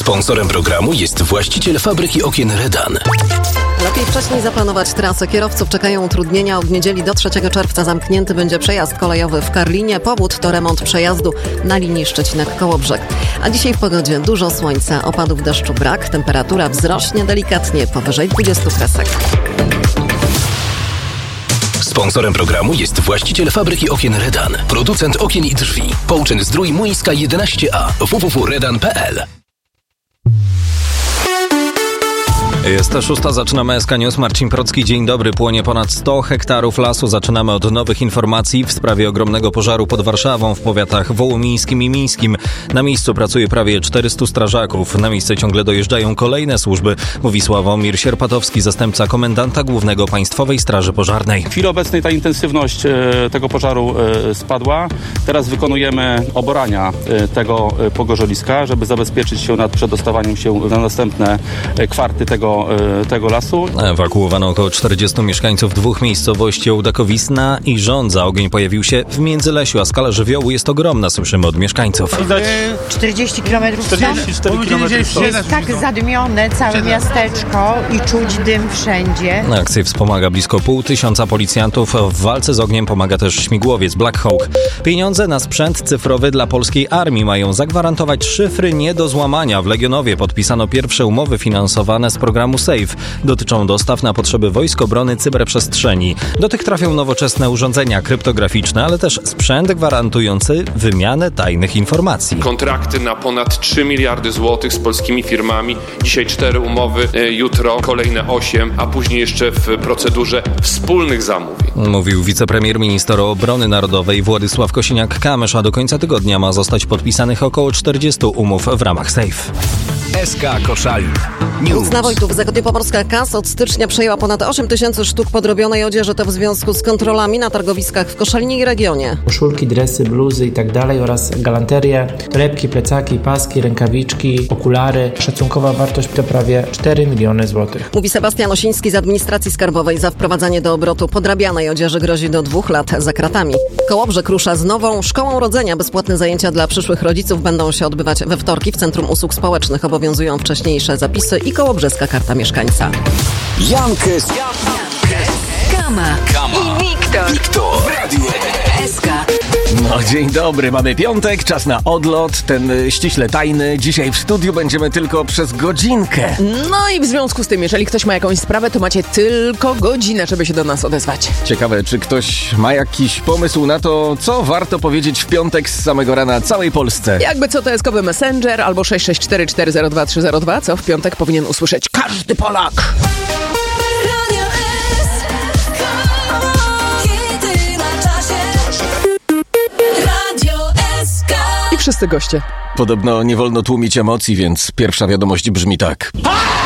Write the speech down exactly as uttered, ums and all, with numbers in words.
Sponsorem programu jest właściciel fabryki okien Redan. Lepiej wcześniej zaplanować trasę. Kierowców czekają utrudnienia. Od niedzieli do trzeciego czerwca zamknięty będzie przejazd kolejowy w Karlinie. Powód to remont przejazdu na linii Szczecinek-Kołobrzeg. A dzisiaj w pogodzie dużo słońca, opadów deszczu brak. Temperatura wzrośnie delikatnie powyżej dwudziestu kresek. Sponsorem programu jest właściciel fabryki okien Redan. Producent okien i drzwi. Połczyn Zdrój Młyńska jedenaście A. w w w kropka redan kropka p l. Jest szósta, zaczynamy S K News. Marcin Procki, dzień dobry. Płonie ponad sto hektarów lasu. Zaczynamy od nowych informacji w sprawie ogromnego pożaru pod Warszawą w powiatach wołomińskim i mińskim. Na miejscu pracuje prawie czterystu strażaków. Na miejsce ciągle dojeżdżają kolejne służby, mówi Sławomir Sierpatowski, zastępca komendanta głównego Państwowej Straży Pożarnej. W chwili obecnej ta intensywność tego pożaru spadła. Teraz wykonujemy oborania tego pogorzeliska, żeby zabezpieczyć się nad przedostawaniem się na następne kwarty tego tego lasu. Ewakuowano około czterdziestu mieszkańców dwóch miejscowości Ołdakowizna i Żądza. Ogień pojawił się w Międzylesiu, a skala żywiołu jest ogromna, słyszymy od mieszkańców. czterdzieści kilometrów czterdzieści cztery kilometry stąd. Jest tak zadymione całe miasteczko i czuć dym wszędzie. Na akcję wspomaga blisko pół tysiąca policjantów. W walce z ogniem pomaga też śmigłowiec Black Hawk. Pieniądze na sprzęt cyfrowy dla polskiej armii mają zagwarantować szyfry nie do złamania. W Legionowie podpisano pierwsze umowy finansowane z programu SAFE. Dotyczą dostaw na potrzeby Wojsk Obrony Cyberprzestrzeni. Do tych trafią nowoczesne urządzenia kryptograficzne, ale też sprzęt gwarantujący wymianę tajnych informacji. Kontrakty na ponad trzy miliardy złotych z polskimi firmami. Dzisiaj cztery umowy, jutro kolejne osiem, a później jeszcze w procedurze wspólnych zamówień. Mówił wicepremier minister obrony narodowej Władysław Kosiniak-Kamysz, a do końca tygodnia ma zostać podpisanych około czterdziestu umów w ramach SAFE. S K Koszalin. News. Na Wojtów Zachodniopomorska K A S od stycznia przejęła ponad osiem tysięcy sztuk podrobionej odzieży. To w związku z kontrolami na targowiskach w Koszalinie i regionie. Koszulki, dresy, bluzy i tak dalej oraz galanterie, torebki, plecaki, paski, rękawiczki, okulary. Szacunkowa wartość to prawie cztery miliony złotych. Mówi Sebastian Osiński z Administracji Skarbowej. Za wprowadzanie do obrotu podrabianej odzieży grozi do dwóch lat za kratami. Kołobrzeg rusza z nową szkołą rodzenia. Bezpłatne zajęcia dla przyszłych rodziców będą się odbywać we wtorki w Centrum Usług Społecznych. Obowiązują wcześniejsze zapisy i kołobrzeska karta mieszkańca. Jankes, Kama, Kama i Wiktor, Wiktor w Radiu S K. No dzień dobry, mamy piątek, czas na odlot, ten ściśle tajny. Dzisiaj w studiu będziemy tylko przez godzinkę. No i w związku z tym, jeżeli ktoś ma jakąś sprawę, to macie tylko godzinę, żeby się do nas odezwać. Ciekawe, czy ktoś ma jakiś pomysł na to, co warto powiedzieć w piątek z samego rana całej Polsce. Jakby co, to eskowy Messenger albo sześć sześć cztery cztery zero dwa trzy zero dwa, co w piątek powinien usłyszeć każdy Polak. I wszyscy goście. Podobno nie wolno tłumić emocji, więc pierwsza wiadomość brzmi tak.